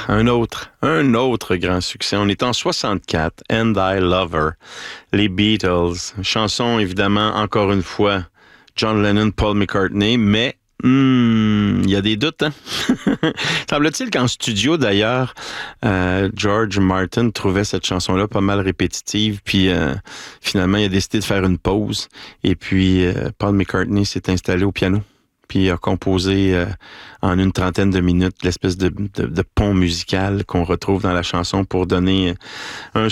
un autre grand succès. On est en 64, And I Love Her, les Beatles. Chanson, évidemment, encore une fois, John Lennon, Paul McCartney, mais il y a des doutes, hein? Semble-t-il qu'en studio, d'ailleurs, George Martin trouvait cette chanson-là pas mal répétitive, puis finalement, il a décidé de faire une pause, et puis Paul McCartney s'est installé au piano, puis a composé en une trentaine de minutes l'espèce de pont musical qu'on retrouve dans la chanson pour donner un